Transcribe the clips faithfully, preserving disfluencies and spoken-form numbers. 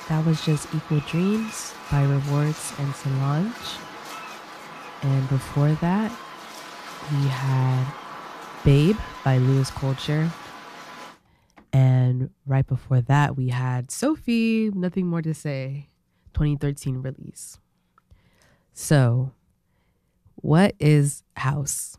That was just Equal Dreams by Rewards and Solange. And before that, we had Babe by Lewis Culture. And right before that, we had Sophie, Nothing More to Say, twenty thirteen release. So, what is house?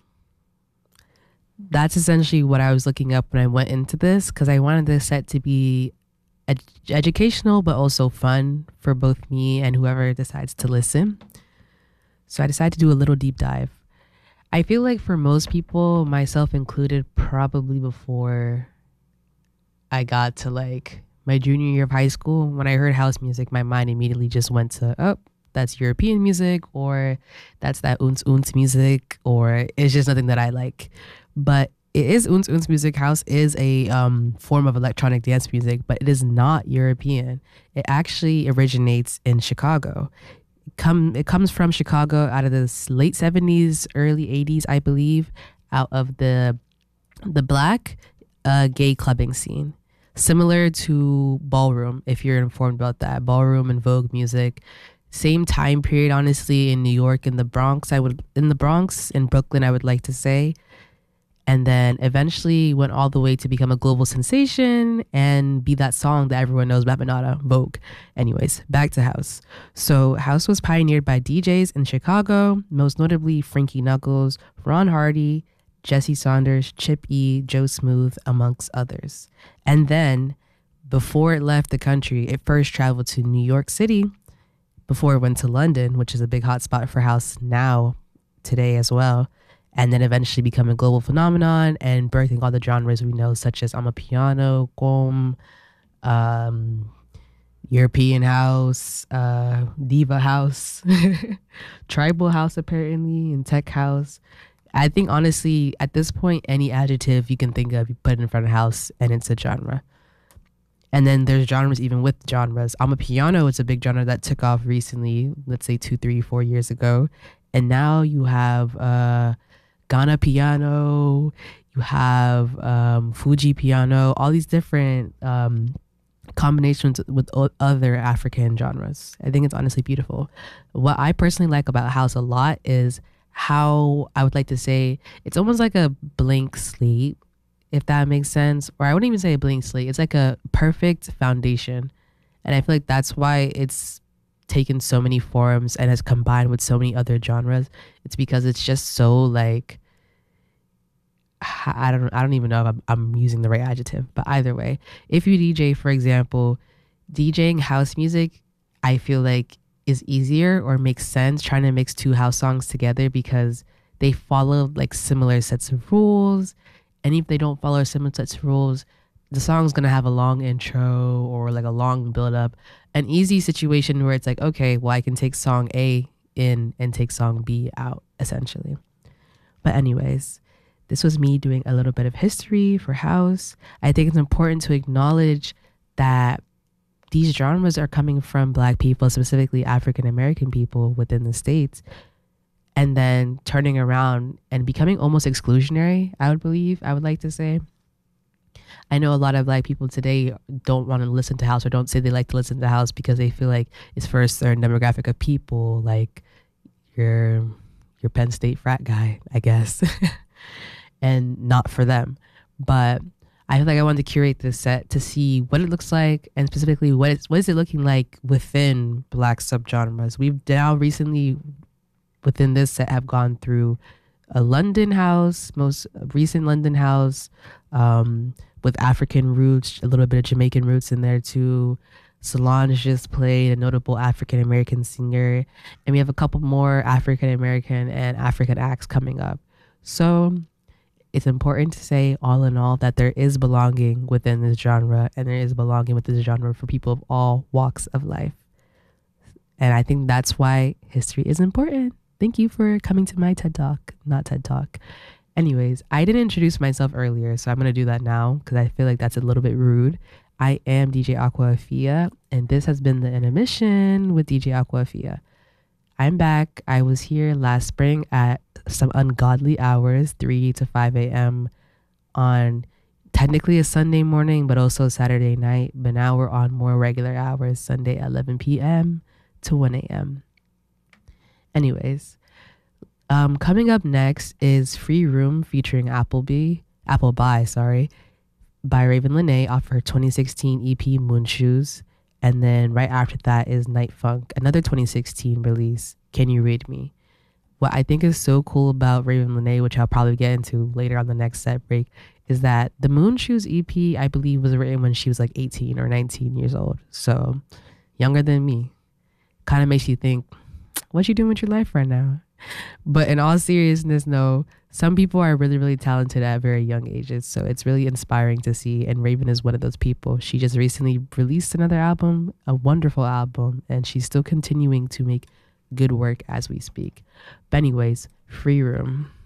That's essentially what I was looking up when I went into this, because I wanted this set to be ed- educational but also fun for both me and whoever decides to listen. So I decided to do a little deep dive. I feel like for most people, myself included, probably before I got to like my junior year of high school, when I heard house music, my mind immediately just went to, oh, that's European music, or that's that uns uns music, or it's just nothing that I like. But it is uns uns music. House is a um, form of electronic dance music, but it is not European. It actually originates in Chicago. Come, it comes from Chicago out of the late seventies, early eighties, I believe, out of the the black uh, gay clubbing scene. Similar to ballroom, if you're informed about that. Ballroom and Vogue music. Same time period, honestly, in New York, in the Bronx. I would in the Bronx, in Brooklyn, I would like to say. And then eventually went all the way to become a global sensation and be that song that everyone knows about, Manada, Vogue. Anyways, back to house. So house was pioneered by D Js in Chicago, most notably Frankie Knuckles, Ron Hardy, Jesse Saunders, Chip E, Joe Smooth, amongst others. And then, before it left the country, it first traveled to New York City before it went to London, which is a big hotspot for house now, today as well. And then eventually become a global phenomenon and birthing all the genres we know, such as Amapiano, Gqom, um, European house, uh, diva house, tribal house apparently, and tech house. I think honestly, at this point, any adjective you can think of, you put it in front of house and it's a genre. And then there's genres even with genres. Amapiano is a big genre that took off recently, let's say two, three, four years ago. And now you have uh, Ghana piano, you have um, Fuji piano, all these different um, combinations with o- other African genres. I think it's honestly beautiful. What I personally like about house a lot is how, I would like to say, it's almost like a blank slate, if that makes sense. Or I wouldn't even say a blank slate. It's like a perfect foundation. And I feel like that's why it's taken so many forms and has combined with so many other genres. It's because it's just so like, I don't I don't even know if I'm, I'm using the right adjective, but either way, if you D J, for example, DJing house music, I feel like is easier or makes sense trying to mix two house songs together because they follow like similar sets of rules. And if they don't follow similar sets of rules, the song's gonna have a long intro or like a long build up. An easy situation where it's like, okay, well, I can take song A in and take song B out, essentially. But anyways, this was me doing a little bit of history for house. I think it's important to acknowledge that these genres are coming from Black people, specifically African American people within the States, and then turning around and becoming almost exclusionary, I would believe, I would like to say. I know a lot of Black people today don't want to listen to house or don't say they like to listen to house because they feel like it's for a certain demographic of people, like your your Penn State frat guy, I guess, and not for them. But I feel like I wanted to curate this set to see what it looks like, and specifically what is what is it looking like within Black subgenres. We've now recently, within this set, have gone through a London house, most recent London house, um, with African roots, a little bit of Jamaican roots in there too. Solange just played, a notable African American singer, and we have a couple more African American and African acts coming up. So it's important to say, all in all, that there is belonging within this genre, and there is belonging within this genre for people of all walks of life. And I think that's why history is important. Thank you for coming to my TED Talk, not TED Talk. Anyways, I didn't introduce myself earlier, so I'm going to do that now because I feel like that's a little bit rude. I am D J Aquafia, and this has been the intermission with D J Aquafia. I'm back. I was here last spring at some ungodly hours, three to five a.m. on technically a Sunday morning, but also Saturday night. But now we're on more regular hours, Sunday eleven p.m. to one a.m. Anyways, um, coming up next is Free Room featuring Appleby, Appleby, sorry, by Raven Lenae off her twenty sixteen E P Moon Shoes. And then right after that is Night Funk, another twenty sixteen release, Can You Read Me? What I think is so cool about Raven Lenae, which I'll probably get into later on the next set break, is that the Moon Shoes E P, I believe, was written when she was like eighteen or nineteen years old. So younger than me. Kind of makes you think, what you doing with your life right now? But in all seriousness, no, some people are really, really talented at very young ages. So it's really inspiring to see. And Raven is one of those people. She just recently released another album, a wonderful album, and she's still continuing to make good work as we speak. But anyways, Free Room.